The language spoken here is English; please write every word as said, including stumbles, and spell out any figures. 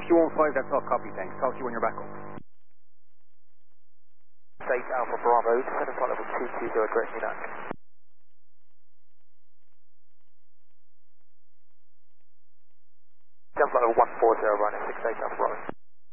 two one five, that's all copy, thanks. Talk to you when you're back up. eight Alpha Bravo, descending flight level two two zero, direct me back. Descending flight level one four zero, running six eight Alpha Bravo.